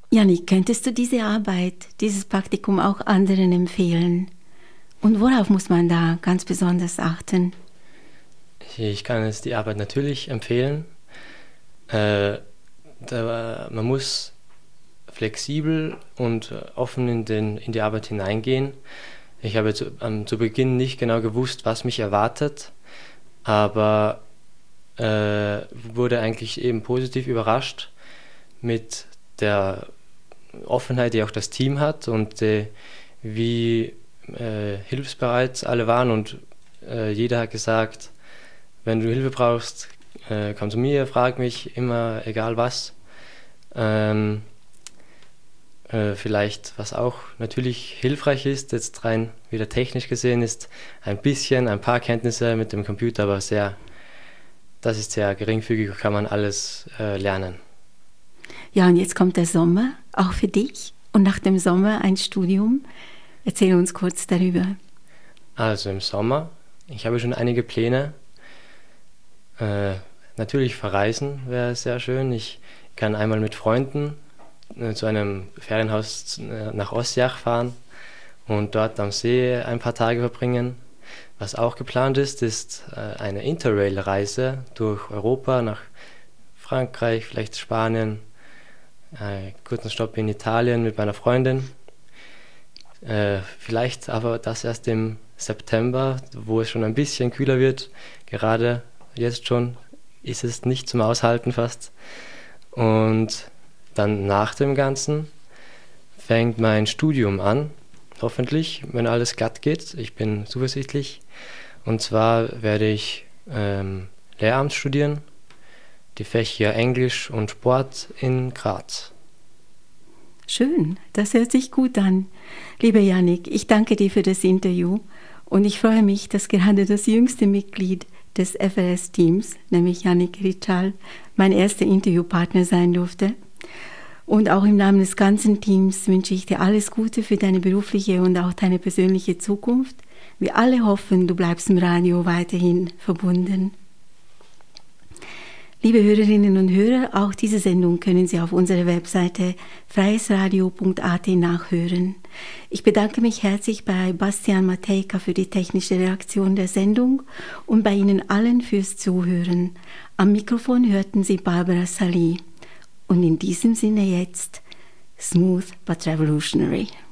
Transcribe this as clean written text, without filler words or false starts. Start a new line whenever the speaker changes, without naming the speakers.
Jannik, könntest du diese Arbeit, dieses Praktikum auch anderen empfehlen? Und worauf muss man da ganz besonders achten?
Ich kann es die Arbeit natürlich empfehlen. Äh, Man muss flexibel und offen in die Arbeit hineingehen. Ich habe zu Beginn nicht genau gewusst, was mich erwartet, aber wurde eigentlich eben positiv überrascht mit der Offenheit, die auch das Team hat und wie hilfsbereit alle waren und jeder hat gesagt, wenn du Hilfe brauchst, komm zu mir, frag mich immer, egal was. Vielleicht, was auch natürlich hilfreich ist, jetzt rein wieder technisch gesehen, ist ein paar Kenntnisse mit dem Computer, aber das ist sehr geringfügig, kann man alles lernen.
Ja, und jetzt kommt der Sommer, auch für dich. Und nach dem Sommer ein Studium. Erzähl uns kurz darüber.
Also im Sommer, ich habe schon einige Pläne. Natürlich verreisen wäre sehr schön. Ich kann einmal mit Freunden zu einem Ferienhaus nach Osijek fahren und dort am See ein paar Tage verbringen. Was auch geplant ist eine Interrail-Reise durch Europa nach Frankreich, vielleicht Spanien, einen kurzen Stopp in Italien mit meiner Freundin. Vielleicht aber das erst im September, wo es schon ein bisschen kühler wird. Gerade jetzt schon ist es nicht zum Aushalten fast. Und dann nach dem Ganzen fängt mein Studium an, hoffentlich, wenn alles glatt geht. Ich bin zuversichtlich. Und zwar werde ich Lehramt studieren, die Fächer Englisch und Sport in Graz.
Schön, das hört sich gut an. Lieber Jannik, ich danke dir für das Interview und ich freue mich, dass gerade das jüngste Mitglied des FRS-Teams, nämlich Jannik Ritschal, mein erster Interviewpartner sein durfte. Und auch im Namen des ganzen Teams wünsche ich dir alles Gute für deine berufliche und auch deine persönliche Zukunft. Wir alle hoffen, du bleibst im Radio weiterhin verbunden. Liebe Hörerinnen und Hörer, auch diese Sendung können Sie auf unserer Webseite freiesradio.at nachhören. Ich bedanke mich herzlich bei Bastian Matejka für die technische Reaktion der Sendung und bei Ihnen allen fürs Zuhören. Am Mikrofon hörten Sie Barbara Salih. Und in diesem Sinne jetzt Smooth but Revolutionary.